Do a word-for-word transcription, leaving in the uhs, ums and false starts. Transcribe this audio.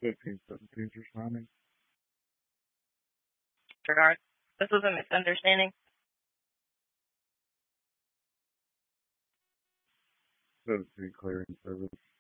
fifteen seventeen's responding. Regard. This was a misunderstanding. seventeen clearing service.